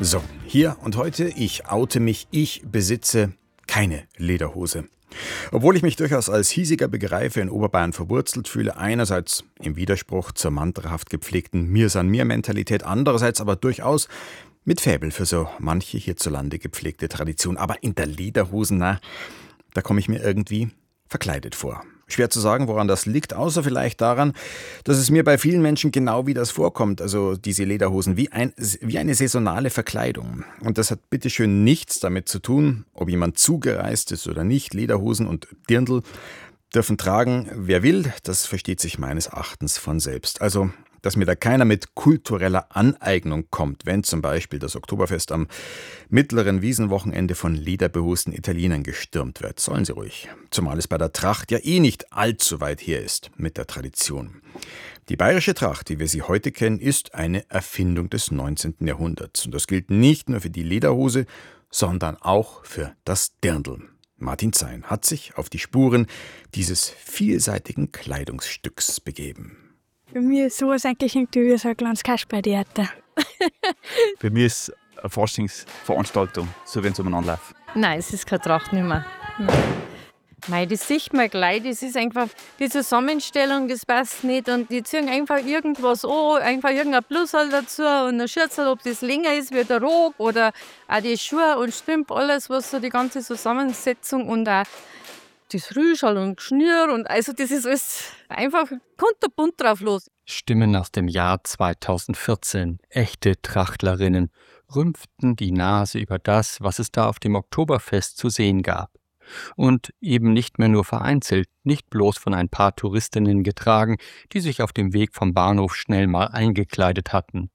So, hier und heute, ich oute mich, ich besitze keine Lederhose. Obwohl ich mich durchaus als hiesiger Begreifer in Oberbayern verwurzelt fühle, einerseits im Widerspruch zur mantrahaft gepflegten Mir-san-mir-Mentalität, andererseits aber durchaus mit Faible für so manche hierzulande gepflegte Tradition. Aber in der Lederhosen, da komme ich mir irgendwie verkleidet vor. Schwer zu sagen, woran das liegt, außer vielleicht daran, dass es mir bei vielen Menschen genau wie das vorkommt, also diese Lederhosen, wie eine saisonale Verkleidung. Und das hat bitteschön nichts damit zu tun, ob jemand zugereist ist oder nicht. Lederhosen und Dirndl dürfen tragen, wer will, das versteht sich meines Erachtens von selbst. Also, dass mir da keiner mit kultureller Aneignung kommt, wenn zum Beispiel das Oktoberfest am mittleren Wiesenwochenende von lederbehosten Italienern gestürmt wird. Sollen sie ruhig. Zumal es bei der Tracht ja nicht allzu weit her ist mit der Tradition. Die bayerische Tracht, wie wir sie heute kennen, ist eine Erfindung des 19. Jahrhunderts. Und das gilt nicht nur für die Lederhose, sondern auch für das Dirndl. Martin Zein hat sich auf die Spuren dieses vielseitigen Kleidungsstücks begeben. Für mich ist sowas eigentlich irgendwie wie so ein kleines Kasperltheater. Für mich ist es eine Forschungsveranstaltung, so wenn es umeinander läuft. Nein, es ist keine Tracht nicht mehr. Nein, das sieht man gleich. Das ist einfach die Zusammenstellung, das passt nicht. Und die ziehen einfach irgendwas an, einfach irgendein Blusal dazu und ein Schürzal, ob das länger ist wie der Rock oder auch die Schuhe und Strümpfe, alles, was so die ganze Zusammensetzung und auch das Rüschal und Schnür und also das ist alles einfach kunterbunt drauf los. Stimmen aus dem Jahr 2014, echte Trachtlerinnen, rümpften die Nase über das, was es da auf dem Oktoberfest zu sehen gab. Und eben nicht mehr nur vereinzelt, nicht bloß von ein paar Touristinnen getragen, die sich auf dem Weg vom Bahnhof schnell mal eingekleidet hatten.